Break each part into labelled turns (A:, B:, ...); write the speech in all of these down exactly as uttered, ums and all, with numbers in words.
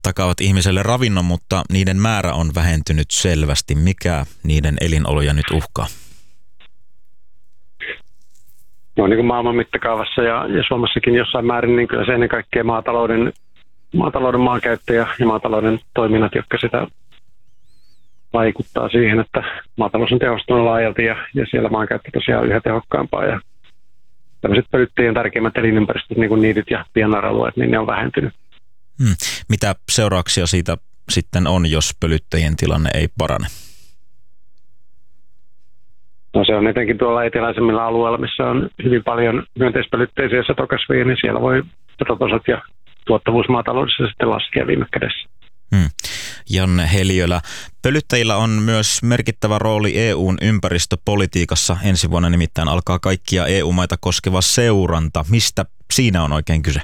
A: takaavat ihmiselle ravinnon, mutta niiden määrä on vähentynyt selvästi. Mikä niiden elinoloja nyt uhkaa?
B: No niin kuin maailman mittakaavassa ja, ja Suomessakin jossain määrin, niin kyllä se ennen kaikkea maatalouden, maatalouden maankäyttö ja, ja maatalouden toiminnat, jotka sitä vaikuttaa siihen, että maatalous on tehostunut laajalti ja, ja siellä maankäyttö tosiaan on yhä tehokkaampaa. Ja tämmöiset pölyttäjien tärkeimmät elinympäristöt, niin kuin niityt ja pienaralueet, niin ne on vähentynyt.
A: Hmm. Mitä seurauksia siitä sitten on, jos pölyttäjien tilanne ei parane?
B: No se on etenkin tuolla eteläisemmillä alueilla, missä on hyvin paljon myönteispölytteisiä satokasveja, niin siellä voi petotasot ja tuottavuus maataloudessa sitten laskea viime kädessä.
A: Hmm. Janne Heliölä, pölyttäjillä on myös merkittävä rooli E U:n ympäristöpolitiikassa. Ensi vuonna nimittäin alkaa kaikkia E U-maita koskeva seuranta. Mistä siinä on oikein kyse?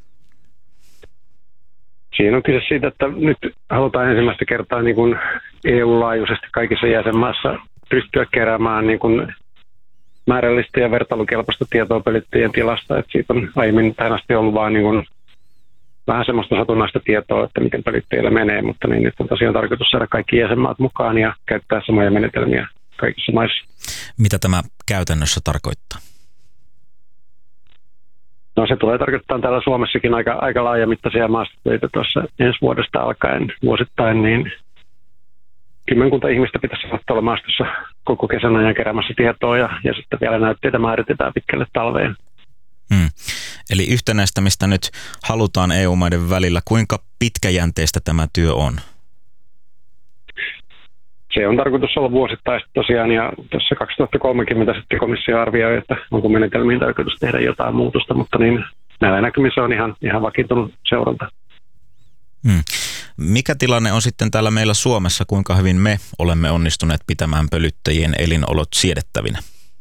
B: Siinä on kyse siitä, että nyt halutaan ensimmäistä kertaa niin kuin E U-laajuisesti kaikissa jäsenmaissa pystyä keräämään niin kuin määrällistä ja vertailukelpoista tietoa pölyttäjien tilasta. Että siitä on aiemmin tähän asti ollut vain niin kuin vähän semmoista satunnaista tietoa, että miten pölyttäjillä menee, mutta niin nyt on tosiaan tarkoitus saada kaikki jäsenmaat mukaan ja käyttää samoja menetelmiä kaikissa maissa.
A: Mitä tämä käytännössä tarkoittaa?
B: No se tulee tarkoittaa täällä Suomessakin aika, aika laajamittaisia maastotöitä tuossa ensi vuodesta alkaen vuosittain, niin kymmenkunta ihmistä pitäisi olla maastossa koko kesän ajan keräämässä tietoa ja, ja sitten vielä näytteitä määritetään pitkälle talveen.
A: Hmm. Eli yhtenäistämistä nyt halutaan E U-maiden välillä. Kuinka pitkäjänteistä tämä työ on?
B: Se on tarkoitus olla vuosittaista tosiaan ja tuossa kaksituhattakolmekymmentä sitten komissio arvioi, että onko menetelmiin tarkoitus tehdä jotain muutosta, mutta niin näillä näkymissä on ihan, ihan vakiintunut seuranta.
A: Hmm. Mikä tilanne on sitten täällä meillä Suomessa? Kuinka hyvin me olemme onnistuneet pitämään pölyttäjien elinolot siedettävinä?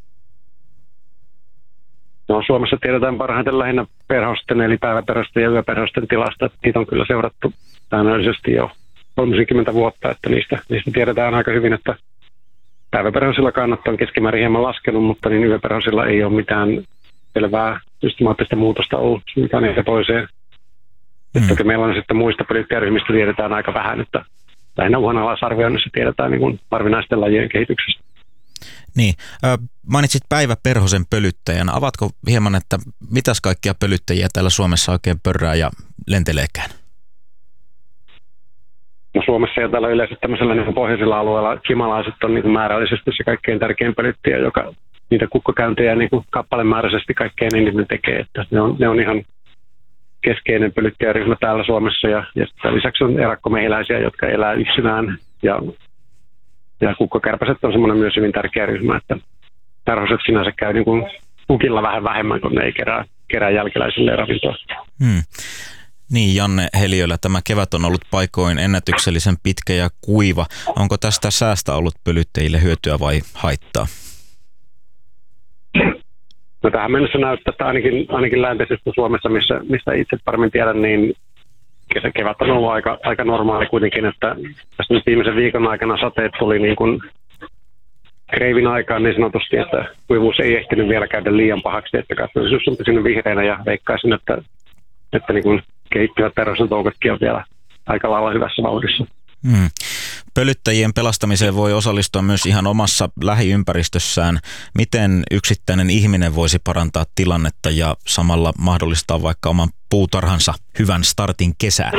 B: No, Suomessa tiedetään parhaiten lähinnä perhosten eli päiväperhosten ja yöperhosten tilasta. Niitä on kyllä seurattu säännöllisesti jo kolmekymmentä vuotta, että niistä, niistä tiedetään aika hyvin, että päiväperhosilla kannat on keskimäärin hieman laskenut, mutta niin yöperhosilla ei ole mitään selvää systemaattista muutosta ollut mitään eikä toiseen. Mm. Että meillä on sitten muista pölyttäjäryhmistä tiedetään aika vähän, että lähinnä uhanalaisarvioinnissa tiedetään niin kuin harvinaisten lajien kehityksestä.
A: Niin, mainitsit päiväperhosen pölyttäjän. Avatko hieman, että mitäs kaikkia pölyttäjiä täällä Suomessa oikein pörrää ja lenteleekään?
B: No Suomessa ja täällä yleensä tämmöisellä niin pohjoisilla alueilla kimalaiset on niin määrällisesti se kaikkein tärkein pölyttäjä, joka niitä kukkokäyntejä niin kappalemääräisesti kaikkein eniten tekee. Että ne, on, ne on ihan keskeinen pölyttäjäryhmä täällä Suomessa ja, ja lisäksi on erakkomehiläisiä, jotka elää yksinään ja Ja kukkokärpäset on semmoinen myös hyvin tärkeä ryhmä, että perhoset sinänsä käy niin kuin kukilla vähän vähemmän, kun ne ei kerää, kerää jälkeläisille ravintoa.
A: Hmm. Niin, Janne Heliölä, tämä kevät on ollut paikoin ennätyksellisen pitkä ja kuiva. Onko tästä säästä ollut pölyttäjille hyötyä vai haittaa?
B: No tähän mennessä näyttää, että ainakin, ainakin läntisessä Suomessa, missä, mistä itse paremmin tiedän, niin kesä kevät on ollut aika, aika normaali kuitenkin, että tässä nyt viimeisen viikon aikana sateet tuli niin kuin kreivin aikaan niin sanotusti, että kuivuus ei ehtinyt vielä käydä liian pahaksi, että kasvillisuus on pysynyt vihreänä ja veikkaisin, että, että niin kuin kehittyvät perhosen toukotkin on vielä aika lailla hyvässä vauhdissa.
A: Hmm. Pölyttäjien pelastamiseen voi osallistua myös ihan omassa lähiympäristössään. Miten yksittäinen ihminen voisi parantaa tilannetta ja samalla mahdollistaa vaikka oman puutarhansa hyvän startin kesään?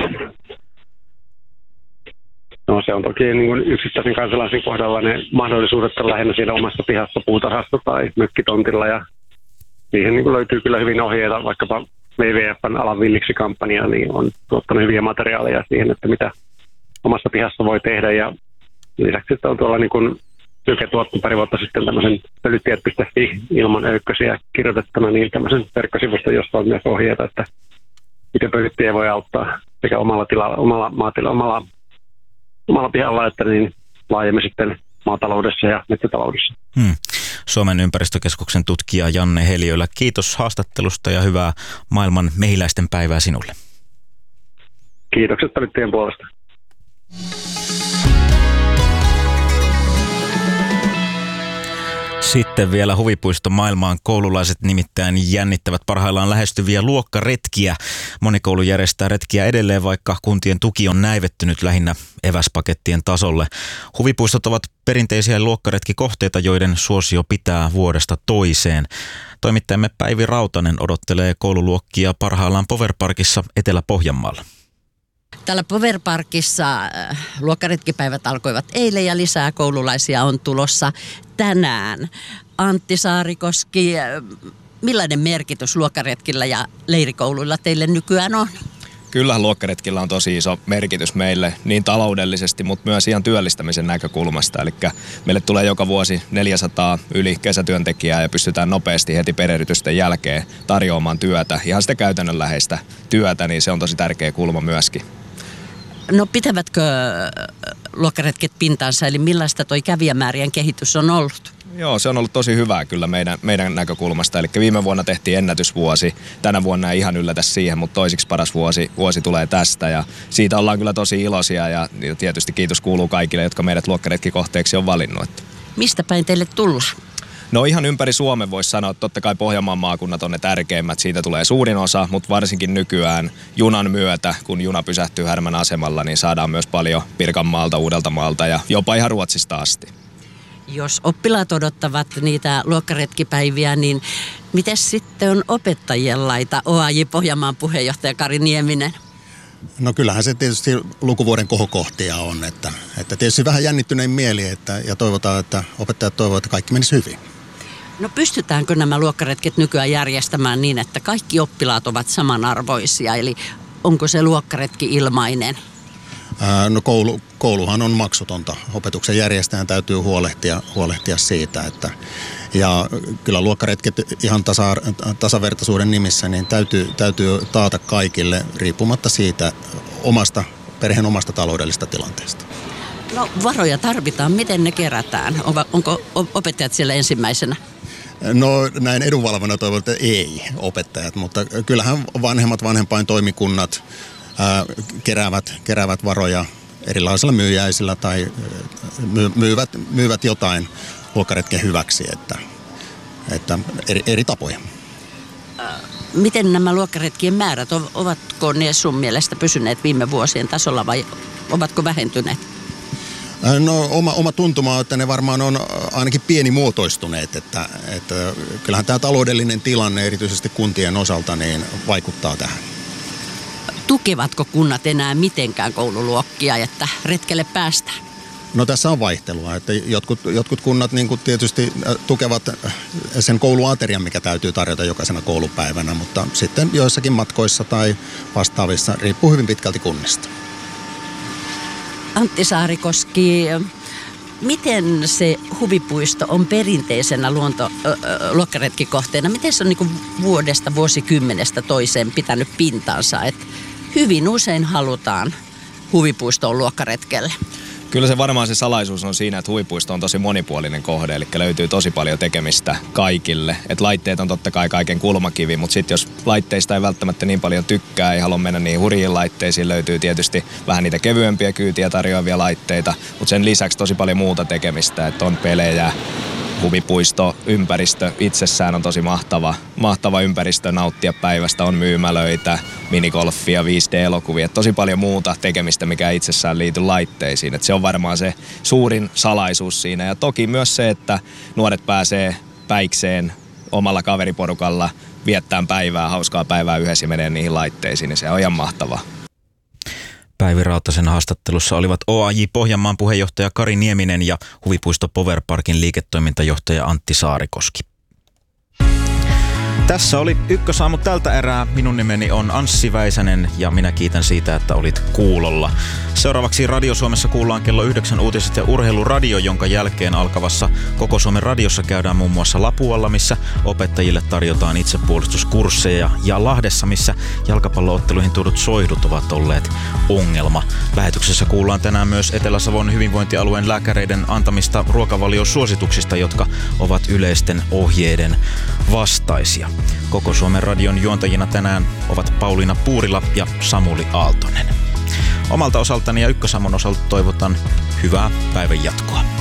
B: No se on toki niin kuin yksittäisen kansalaisen kohdalla ne mahdollisuudet on lähinnä siinä omassa pihassa, puutarhassa tai mökkitontilla ja siihen niin kuin löytyy kyllä hyvin ohjeita, vaikkapa W W F:n alan villiksi-kampanja niin on tuottanut hyviä materiaaleja siihen, että mitä omassa pihassa voi tehdä ja lisäksi on tuolla niin kuin Syke tuotti pari vuotta sitten tämmöisen pölyttäjät piste fi ilman öykkösiä kirjoitettuna niin tämmöisen verkkosivuston, josta on myös ohjeita, että miten pölyttäjiä voi auttaa sekä omalla tilalla, omalla maatilalla, omalla, omalla pihalla että niin laajemmin sitten maataloudessa ja metsätaloudessa.
A: Hmm. Suomen ympäristökeskuksen tutkija Janne Heliölä, kiitos haastattelusta ja hyvää maailman mehiläisten päivää sinulle.
B: Kiitokset pölyttäjien puolesta.
A: Sitten vielä huvipuiston maailmaan koululaiset nimittäin jännittävät parhaillaan lähestyviä luokkaretkiä. Moni koulu järjestää retkiä edelleen, vaikka kuntien tuki on näivettynyt lähinnä eväspakettien tasolle. Huvipuistot ovat perinteisiä luokkaretkikohteita, joiden suosio pitää vuodesta toiseen. Toimittajamme Päivi Rautanen odottelee koululuokkia parhaillaan Powerparkissa Etelä-Pohjanmaalla.
C: Täällä Powerparkissa luokkaretkipäivät alkoivat eilen ja lisää koululaisia on tulossa tänään. Antti Saarikoski, millainen merkitys luokkaretkillä ja leirikouluilla teille nykyään on?
D: Kyllähän luokkaretkillä on tosi iso merkitys meille niin taloudellisesti, mutta myös ihan työllistämisen näkökulmasta. Eli meille tulee joka vuosi neljäsataa yli kesätyöntekijää ja pystytään nopeasti heti perehdytysten jälkeen tarjoamaan työtä. Ihan sitä käytännönläheistä työtä, niin se on tosi tärkeä kulma myöskin.
C: No pitävätkö luokkaretket pintansa, eli millaista toi kävijämäärien kehitys on ollut?
D: Joo, se on ollut tosi hyvää kyllä meidän, meidän näkökulmasta. Eli viime vuonna tehtiin ennätysvuosi, tänä vuonna ei ihan yllätä siihen, mutta toisiksi paras vuosi, vuosi tulee tästä. Ja siitä ollaan kyllä tosi iloisia ja tietysti kiitos kuuluu kaikille, jotka meidät luokkaretkikohteeksi on valinnut.
C: Mistä päin teille tullaan?
D: No ihan ympäri Suomen voisi sanoa, että totta kai Pohjanmaan maakunnat on ne tärkeimmät, siitä tulee suurin osa, mutta varsinkin nykyään junan myötä, kun juna pysähtyy Härmän asemalla, niin saadaan myös paljon Pirkanmaalta, Uudeltamaalta ja jopa ihan Ruotsista asti.
C: Jos oppilaat odottavat niitä luokkaretkipäiviä, niin miten sitten on opettajien laita? O A J Pohjanmaan puheenjohtaja Kari Nieminen.
E: No kyllähän se tietysti lukuvuoden kohokohtia on, että, että tietysti vähän jännittynein mieli että, ja toivotaan, että opettajat toivovat, että kaikki menisi hyvin.
C: No pystytäänkö nämä luokkaretket nykyään järjestämään niin, että kaikki oppilaat ovat samanarvoisia, eli onko se luokkaretki ilmainen?
E: Ää, no koulu, kouluhan on maksutonta. Opetuksen järjestäjän täytyy huolehtia, huolehtia siitä, että ja kyllä luokkaretket ihan tasa, tasavertaisuuden nimissä niin täytyy, täytyy taata kaikille riippumatta siitä omasta, perheen omasta taloudellisesta tilanteesta.
C: No varoja tarvitaan. Miten ne kerätään? Onko opettajat siellä ensimmäisenä?
E: No näin edunvalvona toivon, että ei opettajat, mutta kyllähän vanhemmat vanhempaintoimikunnat ää, keräävät, keräävät varoja erilaisilla myyjäisillä tai my, myyvät, myyvät jotain luokkaretken hyväksi, että, että eri, eri tapoja.
C: Miten nämä luokkaretkien määrät, ovatko ne sun mielestä pysyneet viime vuosien tasolla vai ovatko vähentyneet?
E: No oma, oma tuntuma on, että ne varmaan on ainakin pienimuotoistuneet, että, että kyllähän tämä taloudellinen tilanne erityisesti kuntien osalta niin vaikuttaa tähän.
C: Tukevatko kunnat enää mitenkään koululuokkia, että retkelle päästään?
E: No tässä on vaihtelua, että jotkut, jotkut kunnat niin kuin tietysti tukevat sen kouluaterian, mikä täytyy tarjota jokaisena koulupäivänä, mutta sitten joissakin matkoissa tai vastaavissa riippuu hyvin pitkälti kunnista.
C: Antti Saarikoski, miten se huvipuisto on perinteisenä luonto, ö, luokkaretkikohteena? Miten se on niin kuin vuodesta, vuosikymmenestä toiseen pitänyt pintansa? Et hyvin usein halutaan huvipuistoon luokkaretkelle.
D: Kyllä se varmaan se salaisuus on siinä, että huvipuisto on tosi monipuolinen kohde, eli löytyy tosi paljon tekemistä kaikille. Et laitteet on totta kai kaiken kulmakivi, mutta sitten jos laitteista ei välttämättä niin paljon tykkää, ei halua mennä niin hurjiin laitteisiin, löytyy tietysti vähän niitä kevyempiä kyytiä tarjoavia laitteita, mutta sen lisäksi tosi paljon muuta tekemistä, että on pelejä. Huvipuisto, ympäristö itsessään on tosi mahtava, mahtava ympäristö nauttia päivästä. On myymälöitä, minigolfia, viisi D-elokuvia, tosi paljon muuta tekemistä, mikä itsessään liity laitteisiin. Et se on varmaan se suurin salaisuus siinä. Ja toki myös se, että nuoret pääsee päikseen omalla kaveriporukalla viettämään päivää, hauskaa päivää yhdessä ja menee niihin laitteisiin, niin se on ihan mahtavaa.
A: Päivi Rautasen haastattelussa olivat O A J Pohjanmaan puheenjohtaja Kari Nieminen ja huvipuisto Powerparkin liiketoimintajohtaja Antti Saarikoski. Tässä oli Ykkösaamu tältä erää. Minun nimeni on Anssi Väisänen ja minä kiitän siitä, että olit kuulolla. Seuraavaksi Radio Suomessa kuullaan kello yhdeksän uutiset ja urheiluradio, jonka jälkeen alkavassa Koko Suomen radiossa käydään muun muassa Lapualla, missä opettajille tarjotaan itsepuolustuskursseja, ja Lahdessa, missä jalkapallootteluihin tuodut soihdut ovat olleet ongelma. Lähetyksessä kuullaan tänään myös Etelä-Savon hyvinvointialueen lääkäreiden antamista ruokavaliosuosituksista, jotka ovat yleisten ohjeiden vastaisia. Koko Suomen radion juontajina tänään ovat Pauliina Puurila ja Samuli Aaltonen. Omalta osaltani ja Ykkösaamon osalta toivotan hyvää päivän jatkoa.